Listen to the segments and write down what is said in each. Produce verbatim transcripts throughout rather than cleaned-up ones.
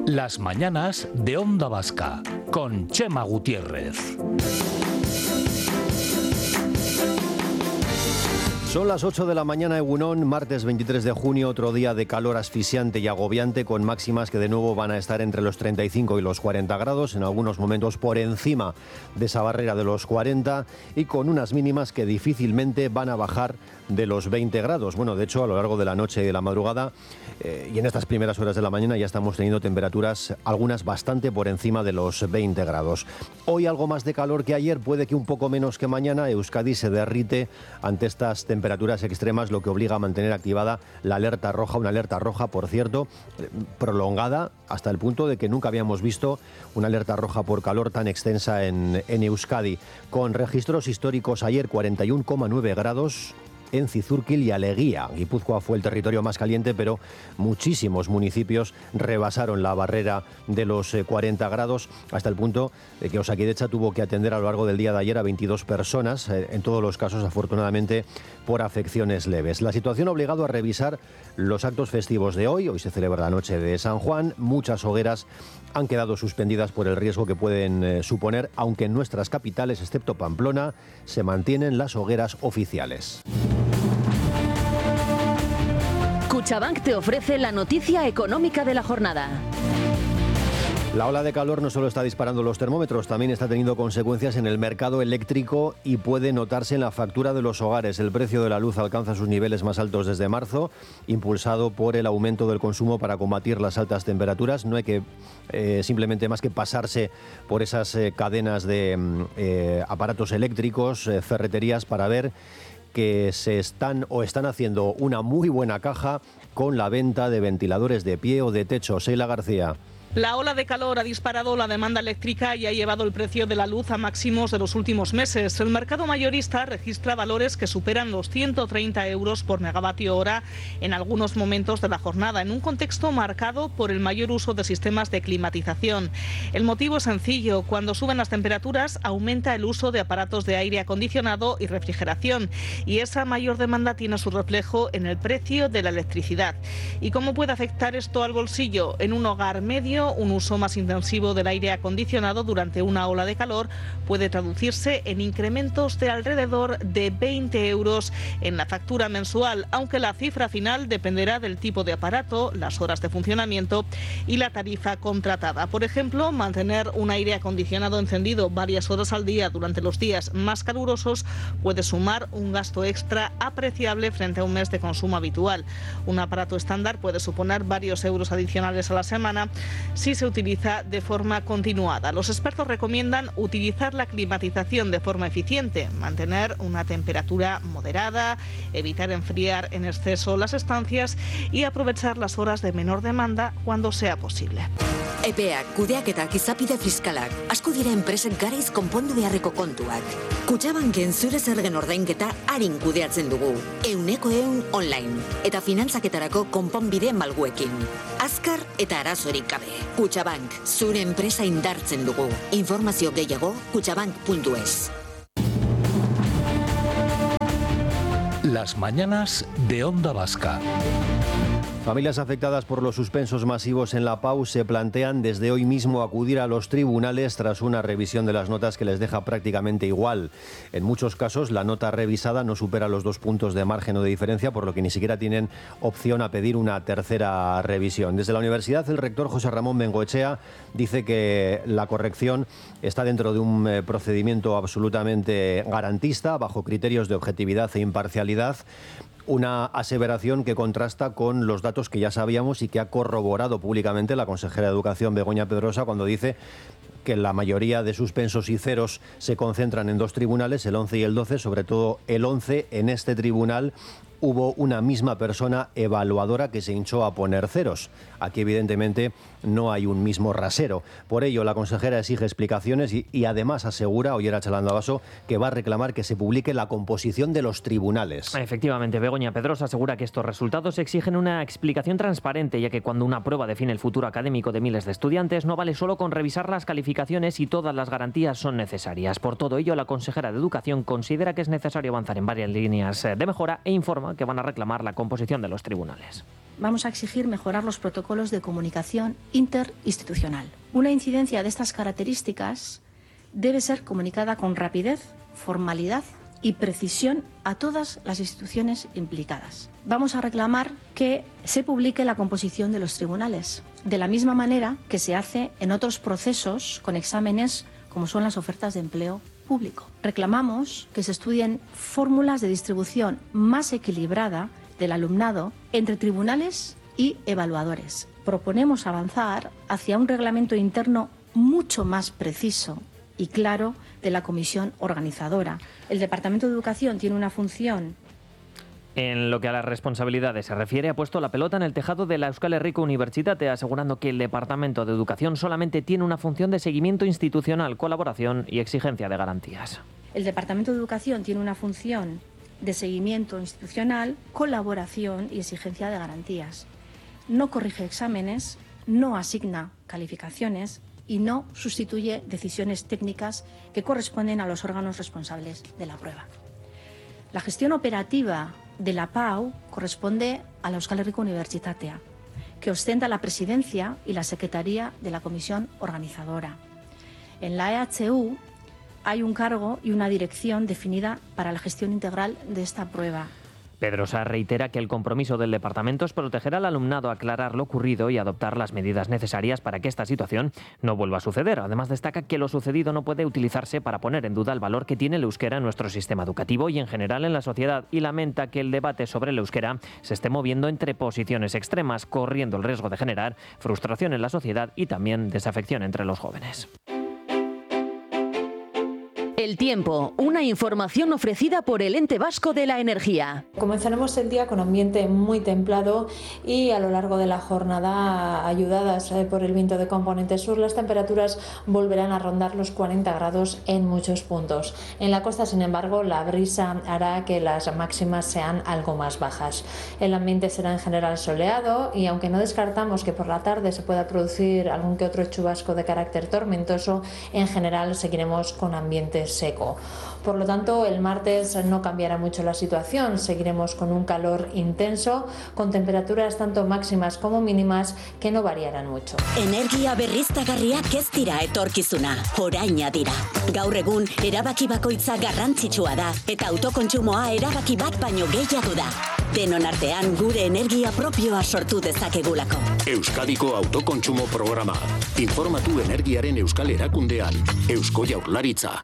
Las mañanas de Onda Vasca, con Chema Gutiérrez. Son las ocho de la mañana, Egunon, martes veintitrés de junio, otro día de calor asfixiante y agobiante, con máximas que de nuevo van a estar entre los treinta y cinco y los cuarenta grados, en algunos momentos por encima de esa barrera de los cuarenta, y con unas mínimas que difícilmente van a bajar de los veinte grados. Bueno, de hecho, a lo largo de la noche y de la madrugada eh, y en estas primeras horas de la mañana ya estamos teniendo temperaturas, algunas bastante por encima de los veinte grados. Hoy algo más de calor que ayer, puede que un poco menos que mañana. Euskadi se derrite ante estas temperaturas temperaturas extremas, lo que obliga a mantener activada la alerta roja, una alerta roja, por cierto, prolongada hasta el punto de que nunca habíamos visto una alerta roja por calor tan extensa en, en Euskadi, con registros históricos ayer cuarenta y uno coma nueve grados en Cizurkil y Aleguía. Guipúzcoa fue el territorio más caliente, pero muchísimos municipios rebasaron la barrera de los cuarenta grados, hasta el punto de que Osakidetza tuvo que atender a lo largo del día de ayer a veintidós personas, en todos los casos, afortunadamente, por afecciones leves. La situación ha obligado a revisar los actos festivos de hoy. Hoy se celebra la noche de San Juan. Muchas hogueras han quedado suspendidas por el riesgo que pueden eh, suponer, aunque en nuestras capitales, excepto Pamplona, se mantienen las hogueras oficiales. Cuchabank te ofrece la noticia económica de la jornada. La ola de calor no solo está disparando los termómetros, también está teniendo consecuencias en el mercado eléctrico y puede notarse en la factura de los hogares. El precio de la luz alcanza sus niveles más altos desde marzo, impulsado por el aumento del consumo para combatir las altas temperaturas. No hay que eh, simplemente más que pasarse por esas eh, cadenas de eh, aparatos eléctricos, eh, ferreterías, para ver que se están o están haciendo una muy buena caja con la venta de ventiladores de pie o de techo. Sheila García. La ola de calor ha disparado la demanda eléctrica y ha llevado el precio de la luz a máximos de los últimos meses. El mercado mayorista registra valores que superan los ciento treinta euros por megavatio hora en algunos momentos de la jornada, en un contexto marcado por el mayor uso de sistemas de climatización. El motivo es sencillo: cuando suben las temperaturas aumenta el uso de aparatos de aire acondicionado y refrigeración, y esa mayor demanda tiene su reflejo en el precio de la electricidad. ¿Y cómo puede afectar esto al bolsillo? En un hogar medio, un uso más intensivo del aire acondicionado durante una ola de calor puede traducirse en incrementos de alrededor de veinte euros en la factura mensual, aunque la cifra final dependerá del tipo de aparato, las horas de funcionamiento y la tarifa contratada. Por ejemplo, mantener un aire acondicionado encendido varias horas al día durante los días más calurosos puede sumar un gasto extra apreciable frente a un mes de consumo habitual. Un aparato estándar puede suponer varios euros adicionales a la semana si se utiliza de forma continuada. Los expertos recomiendan utilizar la climatización de forma eficiente, mantener una temperatura moderada, evitar enfriar en exceso las estancias y aprovechar las horas de menor demanda cuando sea posible. Epeak, kudeaketak, izapide fiskalak, asko dira enpresek garaiz konpondu beharreko kontuak. Kutxabanken zure zergen ordainketa arin kudeatzen dugu, euneko eun online, eta finantzaketarako konponbide malguekin. Azkar eta arazorik gabe. Kutxabank, zure enpresa indartzen dugu. Informazio gehiago, kutxabank puntu es. Las mañanas de Onda Vasca. Familias afectadas por los suspensos masivos en la Pau se plantean desde hoy mismo acudir a los tribunales tras una revisión de las notas que les deja prácticamente igual. En muchos casos, la nota revisada no supera los dos puntos de margen o de diferencia, por lo que ni siquiera tienen opción a pedir una tercera revisión. Desde la universidad, el rector José Ramón Bengoechea dice que la corrección está dentro de un eh, procedimiento absolutamente garantista, bajo criterios de objetividad e imparcialidad. Una aseveración que contrasta con los datos que ya sabíamos y que ha corroborado públicamente la consejera de Educación, Begoña Pedrosa, cuando dice que la mayoría de suspensos y ceros se concentran en dos tribunales, el once y el doce, sobre todo el once. En este tribunal hubo una misma persona evaluadora que se hinchó a poner ceros. Aquí, evidentemente, no hay un mismo rasero. Por ello, la consejera exige explicaciones y, y además asegura, hoy era Chalanda Vaso, que va a reclamar que se publique la composición de los tribunales. Efectivamente, Begoña Pedrosa asegura que estos resultados exigen una explicación transparente, ya que cuando una prueba define el futuro académico de miles de estudiantes, no vale solo con revisar las calificaciones y todas las garantías son necesarias. Por todo ello, la consejera de Educación considera que es necesario avanzar en varias líneas de mejora e informa que van a reclamar la composición de los tribunales. Vamos a exigir mejorar los protocolos de comunicación interinstitucional. Una incidencia de estas características debe ser comunicada con rapidez, formalidad y precisión a todas las instituciones implicadas. Vamos a reclamar que se publique la composición de los tribunales, de la misma manera que se hace en otros procesos con exámenes como son las ofertas de empleo público. Reclamamos que se estudien fórmulas de distribución más equilibrada del alumnado entre tribunales y evaluadores. Proponemos avanzar hacia un reglamento interno mucho más preciso y claro de la comisión organizadora. El Departamento de Educación tiene una función. En lo que a las responsabilidades se refiere, ha puesto la pelota en el tejado de la Euskal Herriko Unibertsitate, asegurando que el Departamento de Educación solamente tiene una función de seguimiento institucional, colaboración y exigencia de garantías. El Departamento de Educación tiene una función de seguimiento institucional, colaboración y exigencia de garantías. No corrige exámenes, no asigna calificaciones y no sustituye decisiones técnicas que corresponden a los órganos responsables de la prueba. La gestión operativa de la P A U corresponde a la Euskal Herriko Unibertsitatea, que ostenta la presidencia y la secretaría de la comisión organizadora. En la E H U hay un cargo y una dirección definida para la gestión integral de esta prueba. Pedrosa reitera que el compromiso del departamento es proteger al alumnado, aclarar lo ocurrido y adoptar las medidas necesarias para que esta situación no vuelva a suceder. Además, destaca que lo sucedido no puede utilizarse para poner en duda el valor que tiene el euskera en nuestro sistema educativo y en general en la sociedad, y lamenta que el debate sobre el euskera se esté moviendo entre posiciones extremas, corriendo el riesgo de generar frustración en la sociedad y también desafección entre los jóvenes. El tiempo, una información ofrecida por el Ente Vasco de la Energía. Comenzaremos el día con ambiente muy templado y a lo largo de la jornada, ayudadas por el viento de componente sur, las temperaturas volverán a rondar los cuarenta grados en muchos puntos. En la costa, sin embargo, la brisa hará que las máximas sean algo más bajas. El ambiente será en general soleado y aunque no descartamos que por la tarde se pueda producir algún que otro chubasco de carácter tormentoso, en general seguiremos con ambiente seco. Por lo tanto, el martes no cambiará mucho la situación. Seguiremos con un calor intenso, con temperaturas tanto máximas como mínimas que no variarán mucho. Energia berriztagarriak ez dira etorkizuna, oraina dira. Gaur egun, erabaki bakoitza garrantzitsua da, eta autokontsumoa erabaki bat baino gehiago da. Denon artean gure energia propioa sortu dezakegulako. Euskadiko autokontsumo programa. Informatu energiaren euskal erakundean. Eusko Jaurlaritza.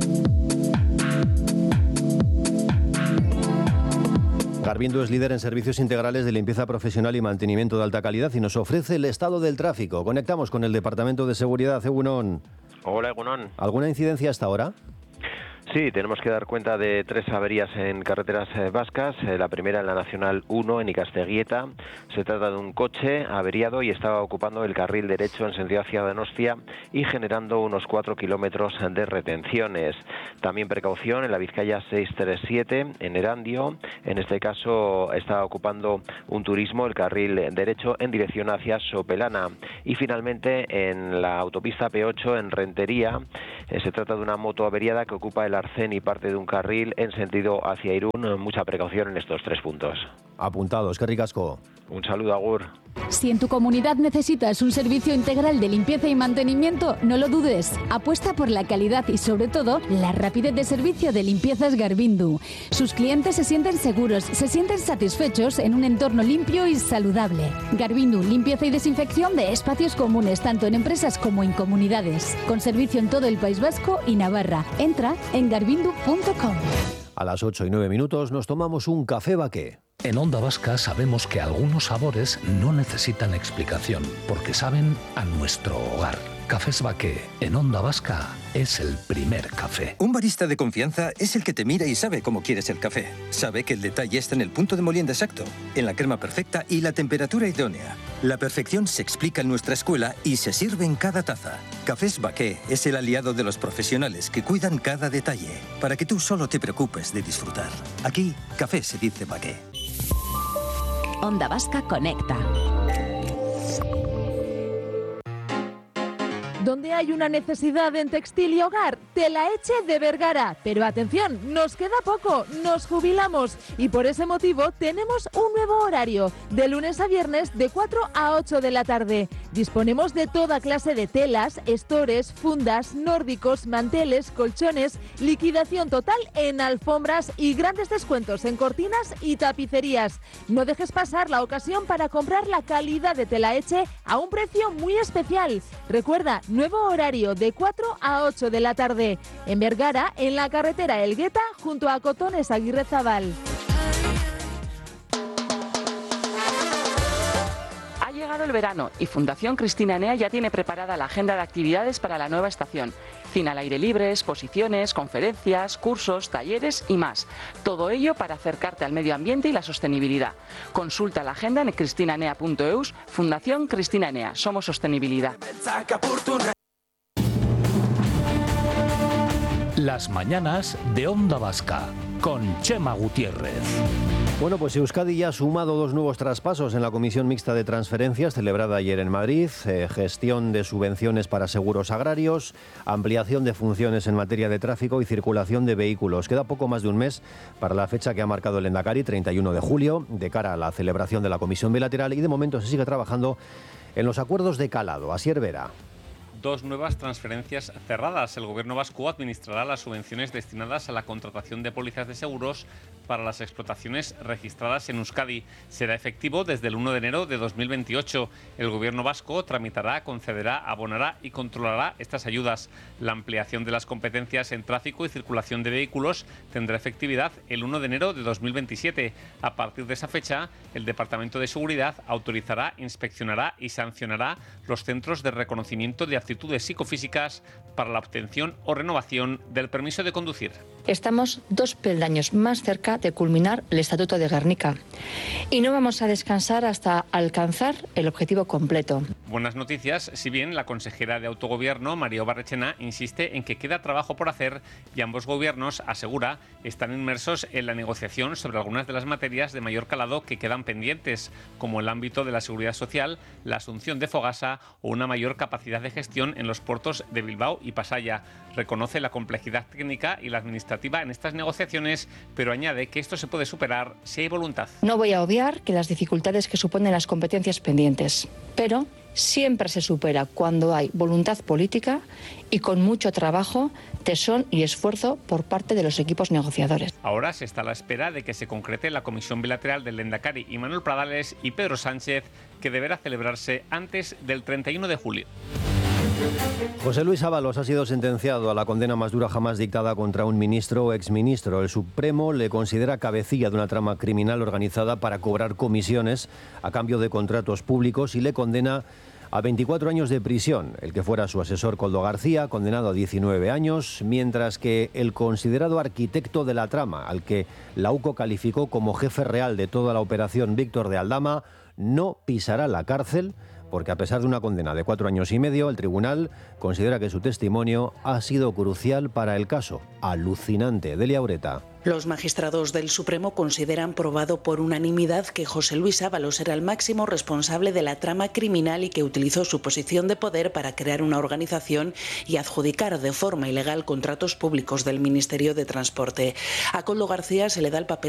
Garbindo es líder en servicios integrales de limpieza profesional y mantenimiento de alta calidad y nos ofrece el estado del tráfico. Conectamos con el Departamento de Seguridad. Egunon. Hola, Egunon. ¿Alguna incidencia hasta ahora? Sí, tenemos que dar cuenta de tres averías en carreteras eh, vascas. Eh, la primera en la Nacional uno, en Ikasteguieta. Se trata de un coche averiado y estaba ocupando el carril derecho en sentido hacia Donostia y generando unos cuatro kilómetros de retenciones. También precaución en la Vizcaya seiscientos treinta y siete, en Erandio. En este caso estaba ocupando un turismo el carril derecho en dirección hacia Sopelana. Y finalmente en la autopista P ocho, en Rentería. Eh, se trata de una moto averiada que ocupa el Arcén y parte de un carril en sentido hacia Irún. Mucha precaución en estos tres puntos. Apuntados, qué ricasco. Un saludo, agur. Si en tu comunidad necesitas un servicio integral de limpieza y mantenimiento, no lo dudes. Apuesta por la calidad y, sobre todo, la rapidez de servicio de Limpiezas Garbindo. Sus clientes se sienten seguros, se sienten satisfechos en un entorno limpio y saludable. Garbindo, limpieza y desinfección de espacios comunes, tanto en empresas como en comunidades. Con servicio en todo el País Vasco y Navarra. Entra en garbindo punto com. A las ocho y nueve minutos nos tomamos un café Baqué. En Onda Vasca sabemos que algunos sabores no necesitan explicación, porque saben a nuestro hogar. Cafés Baqué, en Onda Vasca, es el primer café. Un barista de confianza es el que te mira y sabe cómo quieres el café. Sabe que el detalle está en el punto de molienda exacto, en la crema perfecta y la temperatura idónea. La perfección se explica en nuestra escuela y se sirve en cada taza. Cafés Baqué es el aliado de los profesionales que cuidan cada detalle, para que tú solo te preocupes de disfrutar. Aquí, café se dice Baqué. Onda Vasca conecta. Donde hay una necesidad en textil y hogar, Telaeche de Vergara. Pero atención, nos queda poco, nos jubilamos y por ese motivo tenemos un nuevo horario, de lunes a viernes de cuatro a ocho de la tarde. Disponemos de toda clase de telas, estores, fundas, nórdicos, manteles, colchones, liquidación total en alfombras y grandes descuentos en cortinas y tapicerías. No dejes pasar la ocasión para comprar la calidad de Telaeche a un precio muy especial. Recuerda, nuevo horario de cuatro a ocho de la tarde. En Vergara, en la carretera Elgueta, junto a Cotones Aguirrezabal. Ha llegado el verano y Fundación Cristina Enea ya tiene preparada la agenda de actividades para la nueva estación. Cine al aire libre, exposiciones, conferencias, cursos, talleres y más. Todo ello para acercarte al medio ambiente y la sostenibilidad. Consulta la agenda en cristinanea punto eus. Fundación Cristina Enea. Somos sostenibilidad. Las mañanas de Onda Vasca con Chema Gutiérrez. Bueno, pues Euskadi ya ha sumado dos nuevos traspasos en la Comisión Mixta de Transferencias celebrada ayer en Madrid. Eh, gestión de subvenciones para seguros agrarios, ampliación de funciones en materia de tráfico y circulación de vehículos. Queda poco más de un mes para la fecha que ha marcado el Lehendakari, treinta y uno de julio, de cara a la celebración de la Comisión Bilateral, y de momento se sigue trabajando en los acuerdos de calado. Asier Vera. Dos nuevas transferencias cerradas. El Gobierno vasco administrará las subvenciones destinadas a la contratación de pólizas de seguros para las explotaciones registradas en Euskadi. Será efectivo desde el uno de enero de dos mil veintiocho. El Gobierno vasco tramitará, concederá, abonará y controlará estas ayudas. La ampliación de las competencias en tráfico y circulación de vehículos tendrá efectividad el uno de enero de dos mil veintisiete. A partir de esa fecha, el Departamento de Seguridad autorizará, inspeccionará y sancionará los centros de reconocimiento de aptitudes psicofísicas para la obtención o renovación del permiso de conducir. Estamos dos peldaños más cerca de culminar el Estatuto de Gernika y no vamos a descansar hasta alcanzar el objetivo completo. Buenas noticias, si bien la consejera de Autogobierno, María Barrechena, insiste en que queda trabajo por hacer y ambos gobiernos, asegura, están inmersos en la negociación sobre algunas de las materias de mayor calado que quedan pendientes, como el ámbito de la seguridad social, la asunción de Fogasa o una mayor capacidad de gestión en los puertos de Bilbao y Pasaia. Reconoce la complejidad técnica y la administrativa en estas negociaciones, pero añade que esto se puede superar si hay voluntad. No voy a obviar que las dificultades que suponen las competencias pendientes, pero siempre se supera cuando hay voluntad política y con mucho trabajo, tesón y esfuerzo por parte de los equipos negociadores. Ahora se está a la espera de que se concrete la comisión bilateral del Lehendakari Imanol Pradales y Pedro Sánchez, que deberá celebrarse antes del treinta y uno de julio. José Luis Ábalos ha sido sentenciado a la condena más dura jamás dictada contra un ministro o exministro. El Supremo le considera cabecilla de una trama criminal organizada para cobrar comisiones a cambio de contratos públicos y le condena a veinticuatro años de prisión. El que fuera su asesor, Koldo García, condenado a diecinueve años, mientras que el considerado arquitecto de la trama, al que la U C O calificó como jefe real de toda la operación, Víctor de Aldama, no pisará la cárcel, porque a pesar de una condena de cuatro años y medio, el tribunal considera que su testimonio ha sido crucial para el caso. Alucinante. Delia Ureta. Los magistrados del Supremo consideran probado por unanimidad que José Luis Ábalos era el máximo responsable de la trama criminal y que utilizó su posición de poder para crear una organización y adjudicar de forma ilegal contratos públicos del Ministerio de Transporte. A Koldo García se le da el papel